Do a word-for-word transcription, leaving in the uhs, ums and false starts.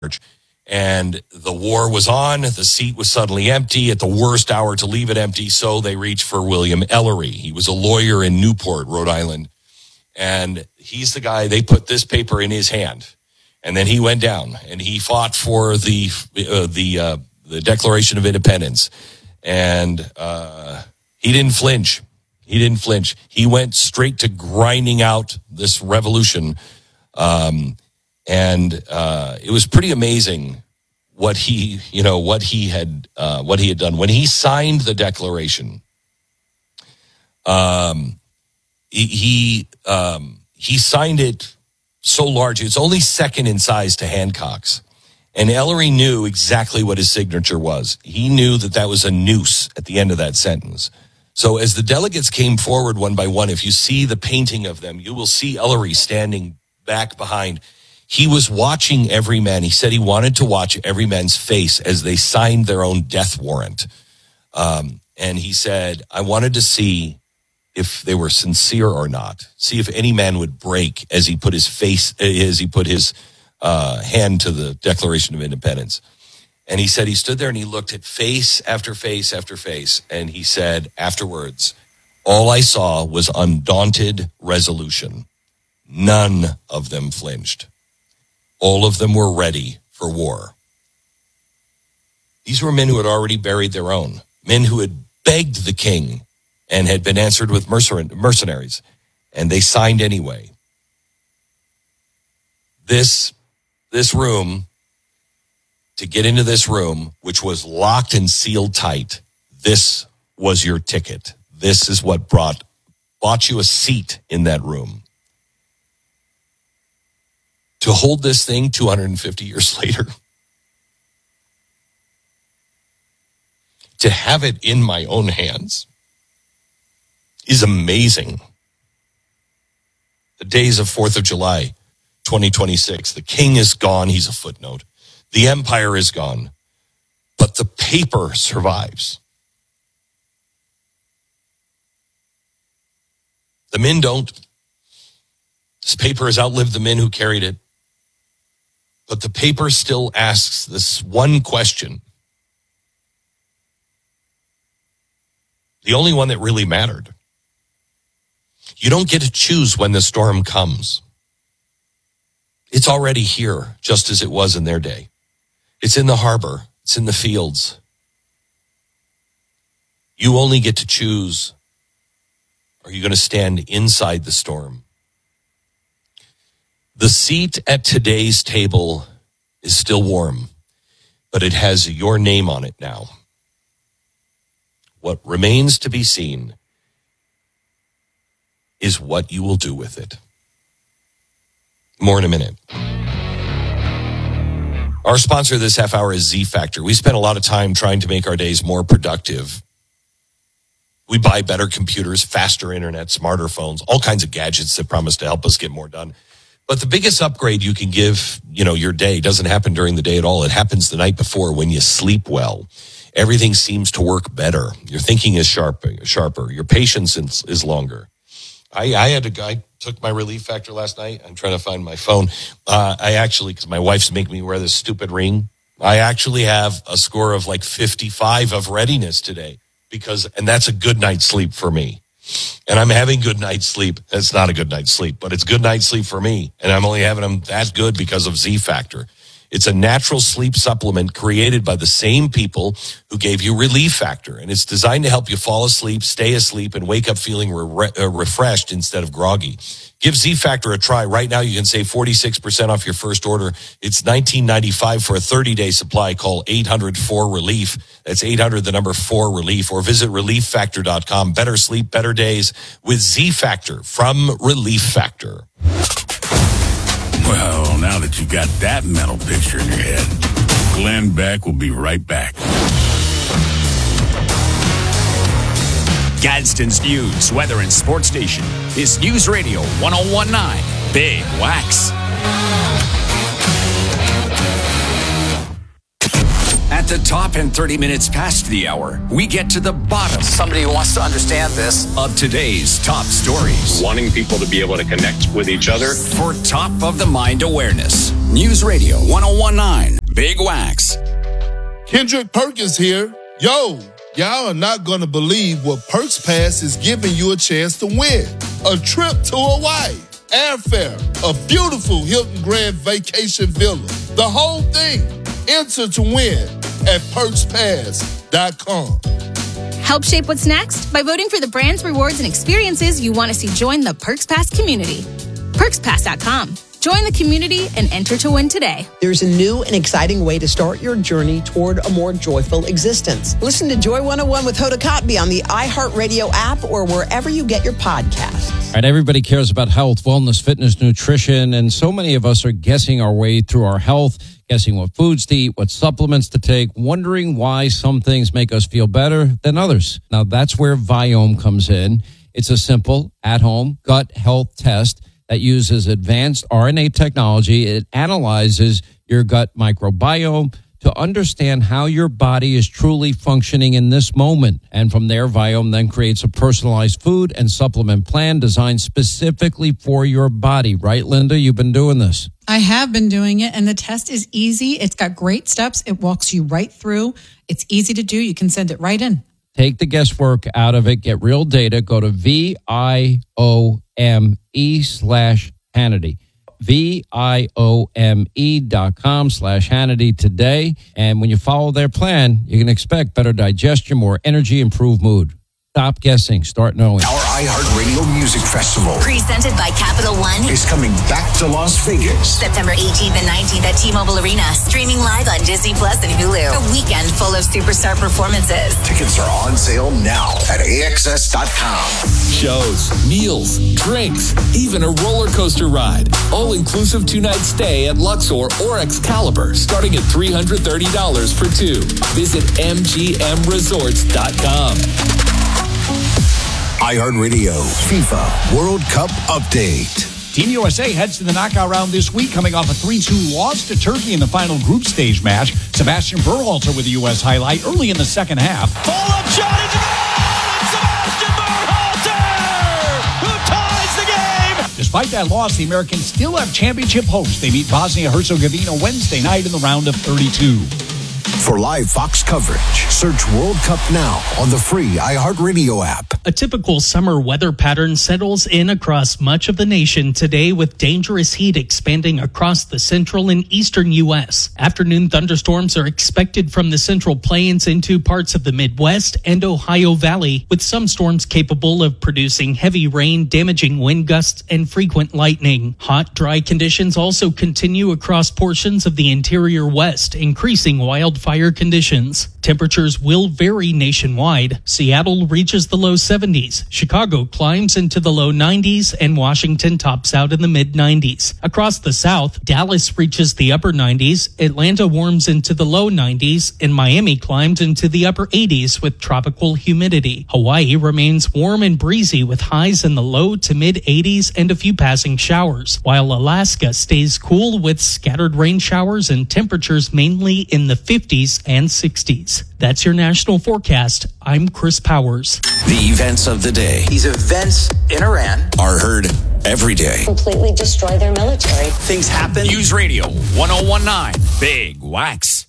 And the war was on. The seat was suddenly empty at the worst hour to leave it empty. So they reached for William Ellery. He was a lawyer in Newport, Rhode Island. And he's the guy, they put this paper in his hand. And then he went down and he fought for the, uh, the, uh, the Declaration of Independence. And, uh, he didn't flinch. He didn't flinch. He went straight to grinding out this revolution. Um, and, uh, it was pretty amazing what he, you know, what he had, uh, what he had done when he signed the Declaration. Um, he, he, um, he signed it so large. It's only second in size to Hancock's. And Ellery knew exactly what his signature was. He knew that that was a noose at the end of that sentence. So as the delegates came forward one by one, if you see the painting of them, you will see Ellery standing back behind. He was watching every man. He said he wanted to watch every man's face as they signed their own death warrant. Um, and he said, I wanted to see if they were sincere or not. See if any man would break as he put his face, as he put his uh, hand to the Declaration of Independence. And he said he stood there and he looked at face after face after face. And he said afterwards, all I saw was undaunted resolution. None of them flinched. All of them were ready for war. These were men who had already buried their own, men who had begged the king and had been answered with mercenaries, and they signed anyway. This, this room, to get into this room, which was locked and sealed tight, this was your ticket. This is what brought, bought you a seat in that room. To hold this thing two hundred fifty years later, to have it in my own hands, is amazing. The days of fourth of July, twenty twenty-six. The king is gone. He's a footnote. The empire is gone. But the paper survives. The men don't. This paper has outlived the men who carried it. But the paper still asks this one question. The only one that really mattered. You don't get to choose when the storm comes. It's already here, just as it was in their day. It's in the harbor. It's in the fields. You only get to choose. Are you going to stand inside the storm? The seat at today's table is still warm, but it has your name on it now. What remains to be seen is what you will do with it. More in a minute. Our sponsor this half hour is Z Factor. We spend a lot of time trying to make our days more productive. We buy better computers, faster internet, smarter phones, all kinds of gadgets that promise to help us get more done. But the biggest upgrade you can give, you know, your day doesn't happen during the day at all. It happens the night before when you sleep well. Everything seems to work better. Your thinking is sharp, sharper. Your patience is, is longer. I, I had a guy took my Relief Factor last night. I'm trying to find my phone. Uh, I actually, because my wife's making me wear this stupid ring, I actually have a score of like fifty-five of readiness today because, and that's a good night's sleep for me. And I'm having good night's sleep. It's not a good night's sleep, but it's good night's sleep for me. And I'm only having them that good because of Z Factor. It's a natural sleep supplement created by the same people who gave you Relief Factor. And it's designed to help you fall asleep, stay asleep, and wake up feeling re- uh, refreshed instead of groggy. Give Z Factor a try. Right now, you can save forty-six percent off your first order. It's nineteen ninety-five for a thirty-day supply. Call eight hundred four relief. That's eight hundred, the number four relief. Or visit relief factor dot com. Better sleep, better days with Z Factor from Relief Factor. Well, now that you got that mental picture in your head, Glenn Beck will be right back. Gadsden's News, Weather, and Sports Station is News Radio one oh one point nine Big Wax. At the top and thirty minutes past the hour, we get to the bottom. Somebody who wants to understand this. Of today's top stories. Wanting people to be able to connect with each other. For top of the mind awareness. News Radio ten nineteen, Big Wax. Kendrick Perkins here. Yo, y'all are not going to believe what Perks Pass is giving you a chance to win. A trip to Hawaii, airfare, a beautiful Hilton Grand Vacation Villa. The whole thing. Enter to win at perks pass dot com. Help shape what's next by voting for the brands, rewards, and experiences you want to see join the Perks Pass community. perks pass dot com. Join the community and enter to win today. There's a new and exciting way to start your journey toward a more joyful existence. Listen to Joy one oh one with Hoda Kotb on the iHeartRadio app or wherever you get your podcasts. All right, everybody cares about health, wellness, fitness, nutrition, and so many of us are guessing our way through our health, guessing what foods to eat, what supplements to take, wondering why some things make us feel better than others. Now, that's where Viome comes in. It's a simple, at-home gut health test that uses advanced R N A technology. It analyzes your gut microbiome to understand how your body is truly functioning in this moment. And from there, Viome then creates a personalized food and supplement plan designed specifically for your body. Right, Linda? You've been doing this. I have been doing it, and the test is easy. It's got great steps. It walks you right through. It's easy to do. You can send it right in. Take the guesswork out of it. Get real data. Go to V I O M E slash Hannity. V I O M E dot com slash Hannity today. And when you follow their plan, you can expect better digestion, more energy, improved mood. Stop guessing. Start knowing. Our iHeartRadio Music Festival, presented by Capital One, is coming back to Las Vegas. September eighteenth and nineteenth at T-Mobile Arena. Streaming live on Disney Plus and Hulu. A weekend full of superstar performances. Tickets are on sale now at A X S dot com. Shows, meals, drinks, even a roller coaster ride. All-inclusive two-night stay at Luxor or Excalibur, starting at three hundred thirty dollars for two. Visit M G M resorts dot com. iHeartRadio FIFA World Cup Update. Team U S A heads to the knockout round this week, coming off a three two loss to Turkey in the final group stage match. Sebastian Berhalter with the U S highlight early in the second half. Follow-up shot is a goal! Sebastian Berhalter, who ties the game! Despite that loss, the Americans still have championship hopes. They meet Bosnia-Herzegovina Wednesday night in the round of thirty-two. For live Fox coverage, search World Cup now on the free iHeartRadio app. A typical summer weather pattern settles in across much of the nation today, with dangerous heat expanding across the central and eastern U S. Afternoon thunderstorms are expected from the Central Plains into parts of the Midwest and Ohio Valley, with some storms capable of producing heavy rain, damaging wind gusts, and frequent lightning. Hot, dry conditions also continue across portions of the interior West, increasing wildfire conditions. Temperatures will vary nationwide. Seattle reaches the low seventies. Chicago climbs into the low nineties, and Washington tops out in the mid nineties. Across the South, Dallas reaches the upper nineties. Atlanta warms into the low nineties, and Miami climbs into the upper eighties with tropical humidity. Hawaii remains warm and breezy with highs in the low to mid eighties and a few passing showers, while Alaska stays cool with scattered rain showers and temperatures mainly in the fifties and sixties. That's your national forecast. I'm Chris Powers. The events of the day. These events in Iran are heard every day. Completely destroy their military. Things happen. News Radio ten nineteen, Big Wax.